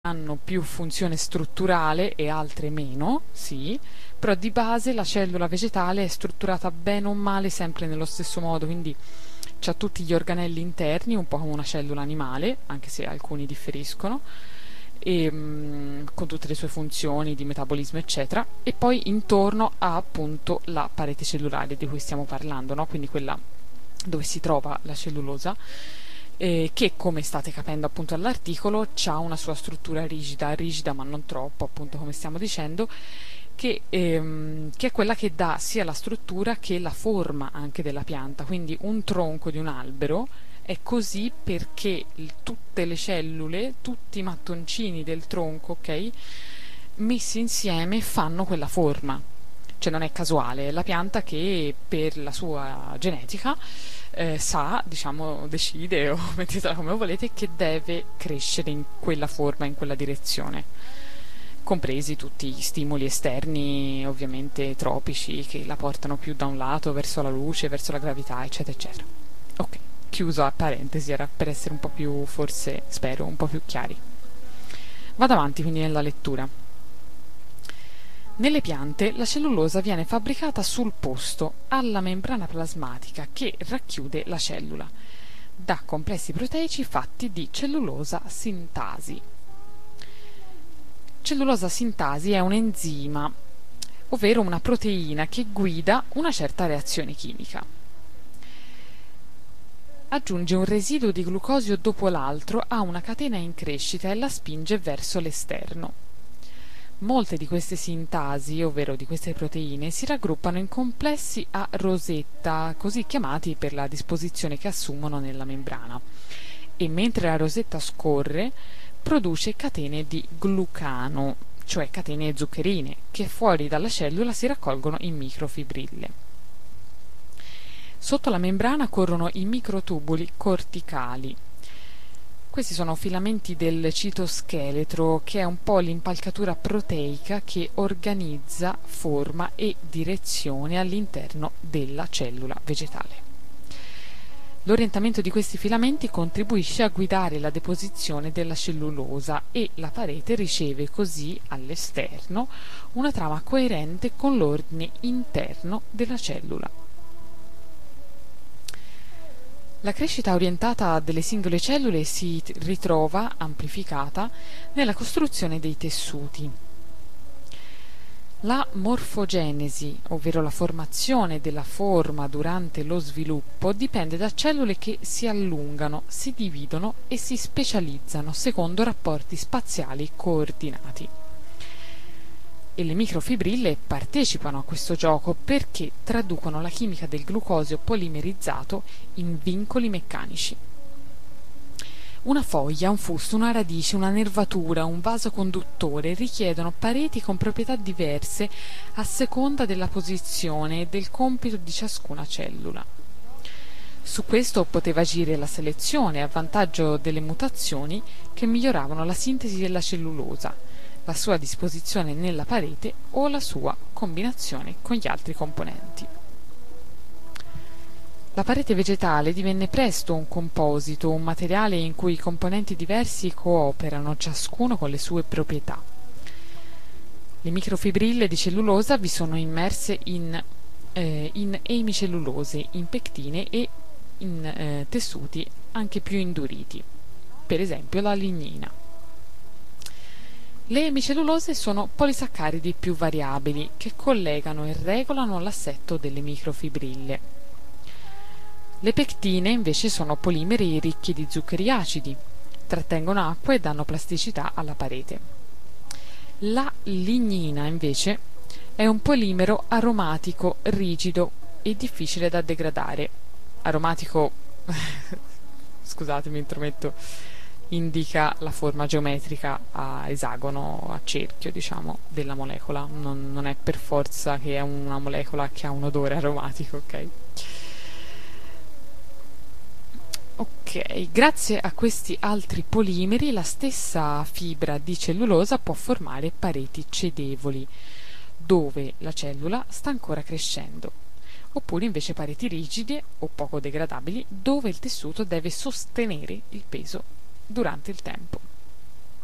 hanno più funzione strutturale e altre meno, sì, però di base la cellula vegetale è strutturata bene o male sempre nello stesso modo, quindi c'ha tutti gli organelli interni, un po' come una cellula animale, anche se alcuni differiscono, con tutte le sue funzioni di metabolismo, eccetera, e poi intorno ha appunto la parete cellulare di cui stiamo parlando, no? Quindi quella dove si trova la cellulosa, che come state capendo appunto dall'articolo ha una sua struttura rigida, rigida ma non troppo, appunto come stiamo dicendo, che è quella che dà sia la struttura che la forma anche della pianta. Quindi un tronco di un albero è così perché tutte le cellule, tutti i mattoncini del tronco, ok, messi insieme fanno quella forma. Cioè non è casuale, è la pianta che per la sua genetica sa, diciamo, decide o mettetela come volete, che deve crescere in quella forma, in quella direzione, compresi tutti gli stimoli esterni, ovviamente tropici, che la portano più da un lato verso la luce, verso la gravità, eccetera, eccetera. Ok, chiuso a parentesi, era per essere un po' più, forse, spero, un po' più chiari. Vado avanti quindi nella lettura. Nelle piante la cellulosa viene fabbricata sul posto alla membrana plasmatica che racchiude la cellula, da complessi proteici fatti di cellulosa sintasi. Cellulosa sintasi è un enzima, ovvero una proteina che guida una certa reazione chimica. Aggiunge un residuo di glucosio dopo l'altro a una catena in crescita e la spinge verso l'esterno. Molte di queste sintasi, ovvero di queste proteine, si raggruppano in complessi a rosetta, così chiamati per la disposizione che assumono nella membrana, e mentre la rosetta scorre produce catene di glucano, cioè catene zuccherine, che fuori dalla cellula si raccolgono in microfibrille. Sotto la membrana corrono i microtubuli corticali. Questi sono filamenti del citoscheletro, che è un po' l'impalcatura proteica che organizza forma e direzione all'interno della cellula vegetale. L'orientamento di questi filamenti contribuisce a guidare la deposizione della cellulosa e la parete riceve così all'esterno una trama coerente con l'ordine interno della cellula. La crescita orientata delle singole cellule si ritrova, amplificata, nella costruzione dei tessuti. La morfogenesi, ovvero la formazione della forma durante lo sviluppo, dipende da cellule che si allungano, si dividono e si specializzano secondo rapporti spaziali coordinati. E le microfibrille partecipano a questo gioco perché traducono la chimica del glucosio polimerizzato in vincoli meccanici. Una foglia, un fusto, una radice, una nervatura, un vaso conduttore richiedono pareti con proprietà diverse a seconda della posizione e del compito di ciascuna cellula. Su questo poteva agire la selezione a vantaggio delle mutazioni che miglioravano la sintesi della cellulosa, la sua disposizione nella parete o la sua combinazione con gli altri componenti. La parete vegetale divenne presto un composito, un materiale in cui i componenti diversi cooperano, ciascuno con le sue proprietà. Le microfibrille di cellulosa vi sono immerse in emicellulose, in pectine e in tessuti anche più induriti, per esempio la lignina. Le emicellulose sono polisaccaridi più variabili che collegano e regolano l'assetto delle microfibrille. Le pectine invece sono polimeri ricchi di zuccheri acidi, trattengono acqua e danno plasticità alla parete. La lignina invece è un polimero aromatico, rigido e difficile da degradare. Aromatico, scusatemi, intrometto, indica la forma geometrica a esagono, a cerchio, diciamo, della molecola. Non è per forza che è una molecola che ha un odore aromatico, ok? Ok, grazie a questi altri polimeri la stessa fibra di cellulosa può formare pareti cedevoli, dove la cellula sta ancora crescendo, oppure invece pareti rigide o poco degradabili, dove il tessuto deve sostenere il peso durante il tempo.